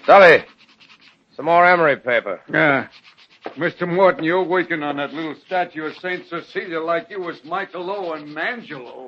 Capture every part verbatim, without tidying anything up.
Stubby, some more emery paper. Yeah. Mister Morton, you're working on that little statue of Saint Cecilia like you was Michelangelo and Angelo.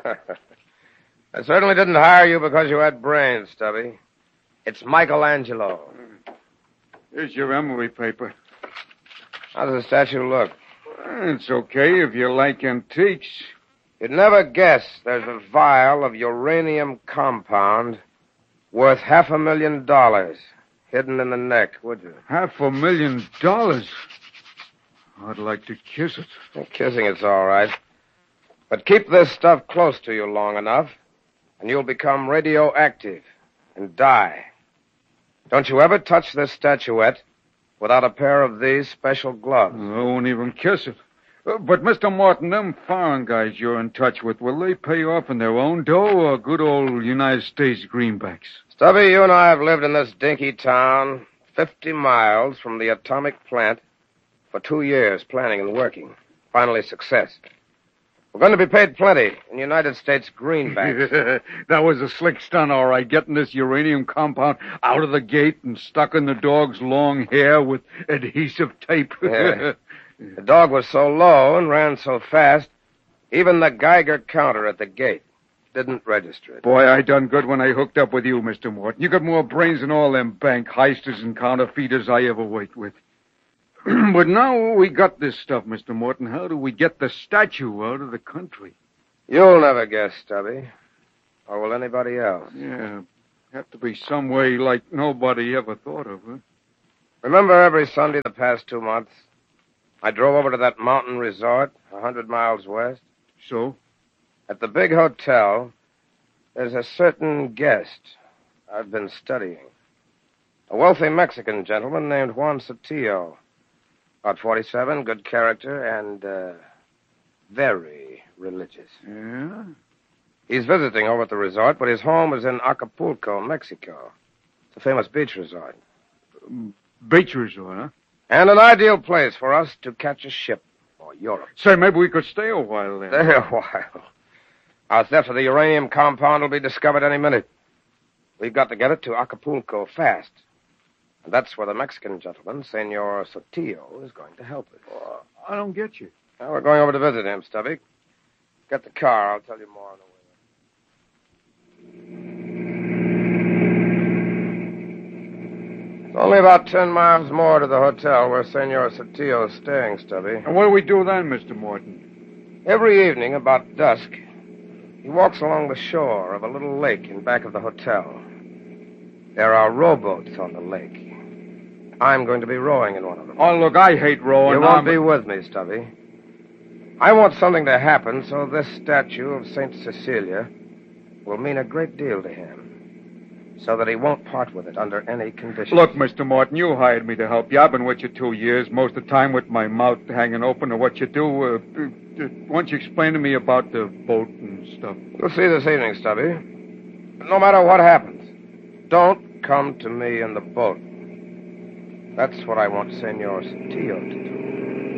I certainly didn't hire you because you had brains, Stubby. It's Michelangelo. Here's your emery paper. How does the statue look? It's okay if you like antiques. You'd never guess there's a vial of uranium compound worth half a million dollars hidden in the neck, would you? Half a million dollars? I'd like to kiss it. Well, kissing it's all right. But keep this stuff close to you long enough, and you'll become radioactive and die. Don't you ever touch this statuette without a pair of these special gloves. I won't even kiss it. Uh, but, Mister Morton, them foreign guys you're in touch with, will they pay off in their own dough or good old United States greenbacks? Stubby, you and I have lived in this dinky town fifty miles from the atomic plant for two years, planning and working. Finally, success. We're going to be paid plenty in United States greenbacks. That was a slick stunt, all right, getting this uranium compound out of the gate and stuck in the dog's long hair with adhesive tape. Yeah. The dog was so low and ran so fast, even the Geiger counter at the gate didn't register it. Boy, I done good when I hooked up with you, Mister Morton. You got more brains than all them bank heisters and counterfeiters I ever worked with. But now we got this stuff, Mister Morton. How do we get the statue out of the country? You'll never guess, Stubby. Or will anybody else? Yeah, have to be some way like nobody ever thought of, huh? Remember every Sunday the past two months, I drove over to that mountain resort a hundred miles west? So? At the big hotel, there's a certain guest I've been studying. A wealthy Mexican gentleman named Juan Sotillo. About forty-seven, good character, and, uh, very religious. Yeah? He's visiting over at the resort, but his home is in Acapulco, Mexico. It's a famous beach resort. Um, beach resort, huh? And an ideal place for us to catch a ship for Europe. Say, maybe we could stay a while there. Stay a while. Our theft of the uranium compound will be discovered any minute. We've got to get it to Acapulco fast. And that's where the Mexican gentleman, Senor Sotillo, is going to help us. Uh, I don't get you. Well, we're going over to visit him, Stubby. Get the car. I'll tell you more on the way. It's only about ten miles more to the hotel where Senor Sotillo is staying, Stubby. And what do we do then, Mister Morton? Every evening, about dusk, he walks along the shore of a little lake in back of the hotel. There are rowboats on the lake. I'm going to be rowing in one of them. Oh, look, I hate rowing. You won't I'm... be with me, Stubby. I want something to happen so this statue of Saint Cecilia will mean a great deal to him, so that he won't part with it under any conditions. Look, Mister Morton, you hired me to help you. I've been with you two years, most of the time with my mouth hanging open to what you do. Uh, uh, why don't you explain to me about the boat and stuff? You'll see this evening, Stubby. But no matter what happens, don't come to me in the boat. That's what I want Senor Sotillo to do.